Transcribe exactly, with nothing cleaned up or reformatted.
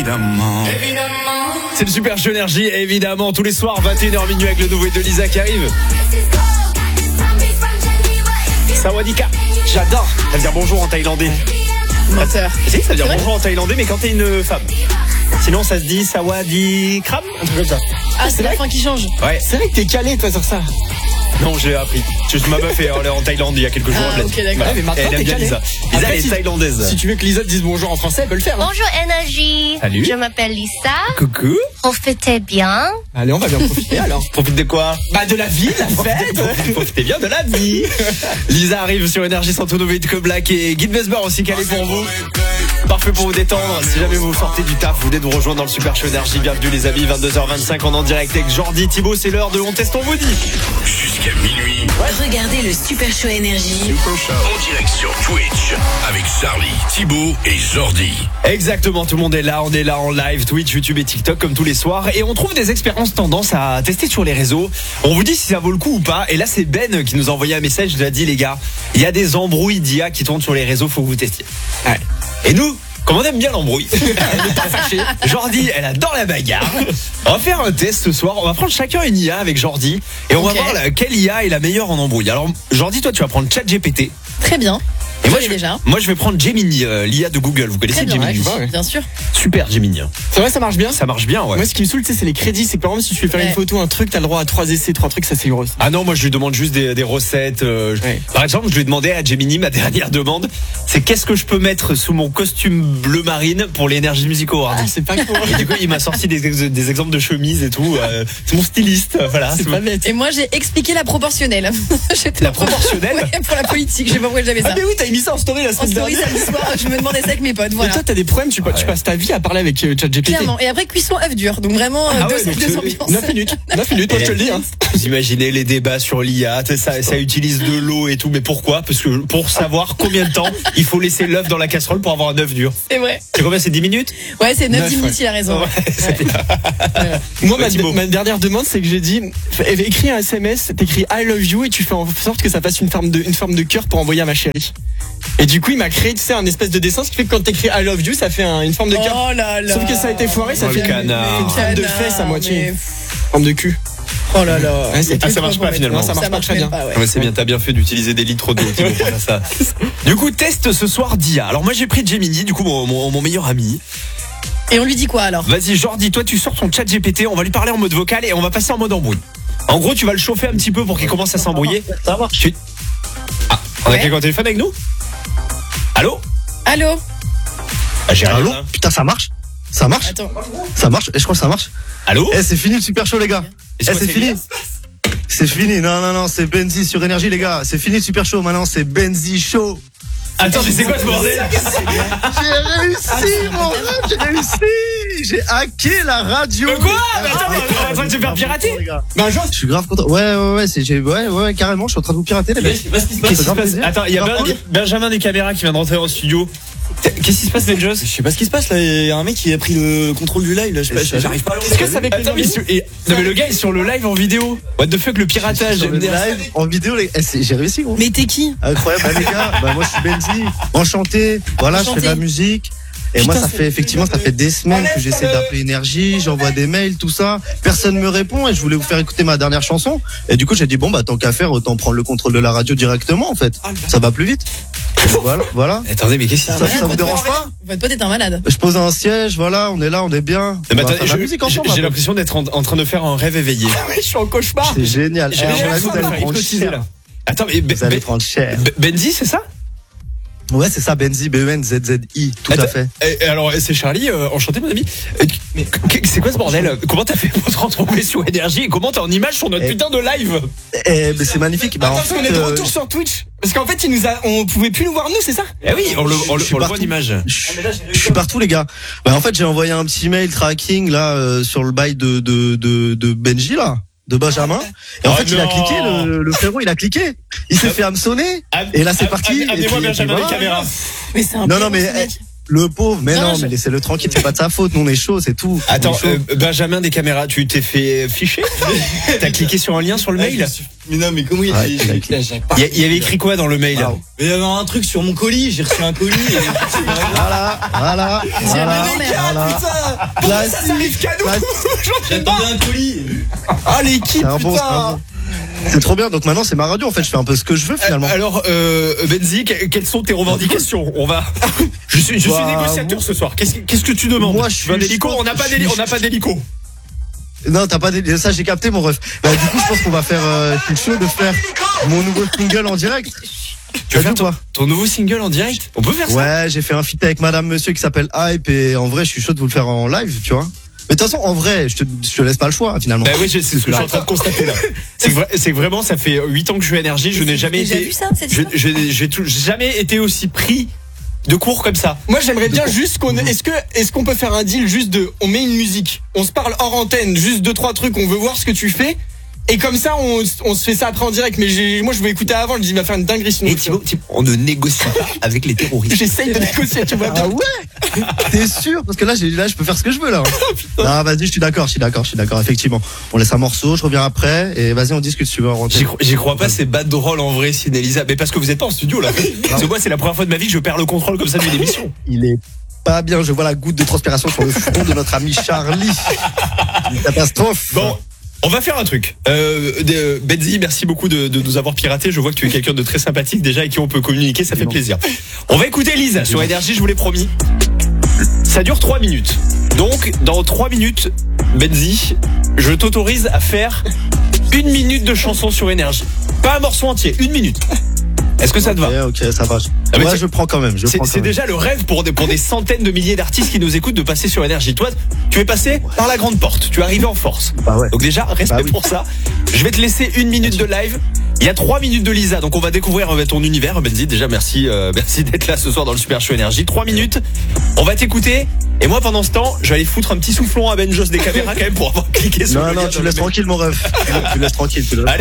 Évidemment. C'est le Super Show Énergie, évidemment, tous les soirs, vingt et une heures minuit avec le nouveau hit de Lisa qui arrive. Sawadika, j'adore. Ça veut dire bonjour en thaïlandais. Menteur. Si, ça veut dire bonjour en thaïlandais, mais quand t'es une femme. Sinon, ça se dit Sawadikram, un truc comme ça. Ah, c'est la fin qui change. Ouais. C'est vrai que t'es calé, toi, sur ça. Non, j'ai appris. Je ma meuf est en Thaïlande il y a quelques jours. Ah, ok, d'accord. Voilà. Mais maintenant, elle aime t'es bien calé. Lisa. Lisa, Après, elle est si- thaïlandaise. Si tu veux que Lisa te dise bonjour en français, elle peut le faire. Hein. Bonjour Énergie. Salut. Je m'appelle Lisa. Coucou. Profitez bien. Allez, on va bien profiter alors. Profite de quoi? Bah, de la vie, de la fête. Profitez bien de la vie. Lisa arrive sur Énergie sans tout nouveau hit que Black et Guy Besber aussi calé pour vous. Parfait pour vous détendre. Si jamais vous sortez du taf, vous venez de nous rejoindre dans le Super Show Énergie. Bienvenue les amis, vingt-deux heures vingt-cinq en en direct avec Jordi, Thibaut, c'est l'heure de On Teste, on vous dit. Jusqu'à minuit, Regardez le Super Show Énergie en direct sur Twitch, avec Charlie, Thibaut et Jordi. Exactement, tout le monde est là, on est là en live, Twitch, YouTube et TikTok comme tous les soirs. Et on trouve des expériences tendance à tester sur les réseaux. On vous dit si ça vaut le coup ou pas. Et là c'est Ben qui nous a envoyé un message, il nous a dit les gars, il y a des embrouilles d'I A qui tournent sur les réseaux, faut que vous testiez. Ouais. Et nous, comme on aime bien l'embrouille, elle n'est pas fâchée. Jordi, elle adore la bagarre. On va faire un test ce soir. On va prendre chacun une I A avec Jordi et on Ok. va voir la- quelle I A est la meilleure en embrouille. Alors Jordi, toi tu vas prendre ChatGPT. Très bien. Et moi Je je, l'ai vais, déjà. moi je vais prendre Gemini, euh, l'I A de Google. Vous connaissez Très bien, Gemini? ouais, ouais. bien sûr. Super Gemini. C'est vrai, ça marche bien. Ça marche bien, ouais. Moi, ce qui me saoule, tu sais, c'est les crédits. C'est que par exemple, si tu veux faire Ouais. une photo, un truc, t'as le droit à trois essais, trois trucs, ça c'est gros. Ah non, moi je lui demande juste des, des recettes. euh, je- Ouais. Par exemple, je lui ai demandé à Gemini, ma dernière demande, c'est qu'est-ce que je peux mettre sous mon costume bleu marine pour les Energy Music Awards. Ah, c'est pas con. Et du coup, il m'a sorti des, ex- des exemples de chemises et tout. euh, c'est mon styliste, euh, voilà. C'est C'est pas mon- bête. Et moi, j'ai expliqué la proportionnelle. J'étais- La proportionnelle Ouais, pour la politique. Je sais pas pourquoi j'avais Ah, ça. mais oui, t'as mis ça en story la En semaine story dernière. samedi soir, je me demandais ça avec mes potes. Mais Voilà. toi, t'as des problèmes, tu, pa- tu Ouais. passes ta vie à parler avec euh, ChatGPT. Clairement. Et après, cuisson œuf dur. Donc vraiment, euh, Ah deux, ouais, donc deux c'est- ambiances. neuf minutes. neuf minutes, moi je te le dis. Hein. Vous imaginez les débats sur l'I A, tu sais, ça, ça utilise de l'eau et tout, mais pourquoi? Parce que pour savoir combien de temps il faut laisser l'œuf dans la casserole pour avoir un œuf dur. C'est vrai. C'est combien? C'est dix minutes? Ouais, c'est neuf Neuf, dix minutes, il a raison. Ouais, c'est bien. Moi, Ouais, ma, Thibaut. ma dernière demande, c'est que j'ai dit, f- écris un S M S, t'écris I love you et tu fais en sorte que ça fasse une forme de, une forme de cœur pour envoyer à ma chérie. Et du coup, il m'a créé, tu sais, un espèce de dessin, ce qui fait que quand t'écris I love you, ça fait un- une forme de cœur. Oh là là. Sauf que ça a été foiré, ça Oh, fait le une, canard. une forme de Canard, fesse à moitié. mais- Une forme de cul. Oh là là. Ouais, c'est- Ah, ça marche pas finalement. Non, ça marche pas très même bien. pas, ouais. Ouais, c'est bien, t'as bien fait d'utiliser des litres d'eau Thibaut, pour faire ça. Du coup, test ce soir d'I A. Alors moi j'ai pris Gemini, du coup mon, mon, mon meilleur ami. Et on lui dit quoi alors? Vas-y Jordi, toi tu sors ton chat G P T, on va lui parler en mode vocal et on va passer en mode embrouille. En gros tu vas le chauffer un petit peu pour qu'il commence à s'embrouiller. Ça marche. Tu- Ah, on a Ouais. quelqu'un au téléphone avec nous? Allô? Allô? Ah, j'ai rien, Allô hein. Putain, ça marche. Ça marche. Attends. Ça marche. Et je crois que ça marche. Allô? Eh, c'est fini le super show, les gars. Eh, quoi, c'est c'est fini. bien C'est fini. Non, non, non, c'est Benzi sur Énergie, les gars. C'est fini le super show. Maintenant, c'est Benzi Show. Attends, mais c'est quoi ce bordel? J'ai réussi, mon rêve. J'ai réussi. J'ai hacké la radio. Mais quoi? Mais attends, mais on est en train de se faire pirater? Ben, genre, Je suis grave content. Ouais, ouais, ouais, c'est, j'ai, ouais, ouais, carrément. Je suis en train de vous pirater, les mecs. Qu'est-ce qui se passe? Attends, il y a Ben- Benjamin des caméras qui vient de rentrer en studio. Qu'est-ce qui se passe, Benjos? Je sais pas ce qui se passe là, il y a un mec qui a pris le contrôle du live là, je sais pas, j'arrive pas à le est-ce que ça avec Attends, mais, les sur- et- non, mais le gars est sur le live en vidéo. What the fuck, le piratage? Sur le live, en vidéo, les, eh, c'est- j'ai réussi, gros. Mais t'es qui? Incroyable, bah, les gars. Bah, moi, je suis Benzi. Enchanté. Voilà, je fais Enchanté. de la musique. Et Putain, moi, ça c'est- fait, effectivement, ça fait des semaines que j'essaie d'appeler Énergie, j'envoie des mails, tout ça. Personne me répond et je voulais vous faire écouter ma dernière chanson. Et du coup, j'ai dit, bon, bah, tant qu'à faire, autant prendre le contrôle de la radio directement, en fait. Ça va plus vite. Voilà, voilà. Attendez, mais qu'est-ce qui se Ça, passe? ça vous dérange pas? Votre pote est un malade. Je pose un siège, voilà, on est là, on est bien. Eh ben, On va attendez, faire de la je- musique j'ai ensemble. j'ai un peu. l'impression d'être en, en train de faire un rêve éveillé. je suis en cauchemar. C'est génial. J'ai Eh, à mon avis, l'impression vous de me allez faire prendre hypnotiser cher. là. Attends, mais Ben- Vous allez Ben- prendre cher. Ben- Benzi, c'est ça? Ouais, c'est ça, Benzi, B E N Z Z I, tout Attends, à fait. et- et alors, c'est Charlie, euh, enchanté mon ami. Euh, mais qu- c'est quoi ce bordel? Comment t'as fait pour te retrouver sur Énergie et comment t'es en image sur notre Eh. putain de live? Eh, mais c'est magnifique. Bah, Attends, en parce qu'on fait, est de euh, retour sur Twitch. Parce qu'en fait, il nous a, on pouvait plus nous voir nous, c'est ça? Eh oui, on le, on le, Je suis on le voit partout. d'image. Je je suis partout, les gars. Bah, en fait, j'ai envoyé un petit mail tracking là euh, sur le bail de de de, de Benji là, de Benjamin. Et en Oh fait, il a non. cliqué, le, le frérot, il a cliqué. Il s'est fait hameçonner. Et là, c'est parti. Et Amenez-moi puis- Benjamin et des puis caméras. Mais c'est un Non, non, peu mais ce mec. Le pauvre, mais Non, non, je- mais laissez-le tranquille, c'est pas de sa faute, nous on est chaud, c'est tout. On Attends, est chaud. euh, Benjamin des caméras, tu t'es fait ficher? T'as cliqué sur un lien sur le Ouais, mail? je me suis- Mais non, mais comment il Ouais, j'ai- il a j'ai- écrit. j'ai- Il y, a- il y avait écrit quoi dans le mail? Ah, Mais il y avait un truc sur mon colis, j'ai reçu un colis. Et... Voilà, voilà, voilà, mais merde, voilà. Pourquoi ça s'arrive qu'à nous? J'en sais pas. J'attendais un colis. Ah, l'équipe, C'est un bon, c'est un putain. bon. C'est trop bien, donc maintenant c'est ma radio en fait, je fais un peu ce que je veux finalement. Alors, euh, Benzi, que- quelles sont tes revendications? On va. Je suis, je suis Bah, négociateur ce soir. Qu'est-ce, que- qu'est-ce que tu demandes? Moi, je Tu veux un suis hélico? chaud, On n'a pas je d'hélico. suis On n'a pas d'hélico. Non, t'as pas des... ça j'ai capté mon ref. Bah, du coup je pense qu'on va faire euh, je suis chaud de faire mon nouveau single en direct. Tu veux faire ton, toi ton nouveau single en direct? On peut faire ça? Ouais, j'ai fait un feat avec Madame Monsieur qui s'appelle Hype et en vrai je suis chaud de vous le faire en live, tu vois. Mais de toute façon en vrai, je te, je te laisse pas le choix finalement. Bah oui, c'est ce que je suis en train de constater là. C'est que, vra- c'est que vraiment, ça fait huit ans que je suis énergie. Je n'ai jamais J'ai déjà été. vu ça, cette je- histoire je- J'ai tout- j'ai jamais été aussi pris de cours comme ça. Moi, j'aimerais bien juste qu'on, est-ce que, est-ce qu'on peut faire un deal juste de, on met une musique, on se parle hors antenne, juste deux, trois trucs, on veut voir ce que tu fais. Et comme ça, on, on se fait ça après en direct. Mais j'ai, moi, je veux écouter avant. Je dis, il va faire une dinguerie sinon. Et Thibaut, Thibaut, on ne négocie pas avec les terroristes. J'essaye de négocier, tu vois. Ah ouais. T'es sûr? Parce que là, j'ai, là, je peux faire ce que je veux là. Non, vas-y, je suis d'accord, je suis d'accord, je suis d'accord. Effectivement, on laisse un morceau, je reviens après et vas-y, on discute si tu veux. en J'y, cro- j'y crois pas, c'est bad drôle en vrai, Sine Elisa. Mais parce que vous êtes pas en studio là. Parce que moi, c'est la première fois de ma vie que je perds le contrôle comme ça d'une émission. Il est pas bien. Je vois la goutte de transpiration sur le front de notre ami Charlie. Une catastrophe. Bon. On va faire un truc. Euh, de- Benzi, merci beaucoup de, de nous avoir piraté. Je vois que tu es quelqu'un de très sympathique déjà avec qui on peut communiquer, ça fait plaisir. On va écouter Lisa sur Énergie, je vous l'ai promis. Ça dure trois minutes. Donc, dans trois minutes, Benzi, je t'autorise à faire une minute de chanson sur Énergie. Pas un morceau entier, une minute. Est-ce que ça te va? Ok, ok, ça va. Ah, mais Ouais, c'est- je prends quand même. Je C'est, prends quand c'est même. déjà le rêve pour des, pour des centaines de milliers d'artistes qui nous écoutent de passer sur Énergie. Toi, tu es passé par la grande porte. Tu es arrivé en force. Bah ouais. Donc déjà, respect Bah oui. pour ça. Je vais te laisser une minute de live. Il y a trois minutes de Lisa, donc on va découvrir euh, ton univers. Benzi, déjà merci, euh, merci d'être là ce soir dans le Super Show Énergie. Trois minutes. On va t'écouter. Et moi, pendant ce temps, je vais aller foutre un petit soufflon à Ben Joss des caméras quand même pour avoir cliqué sur Non, le non, lien tu dans le laisses mail. tranquille mon ref. Tu laisses tranquille. Tu laisses Allez,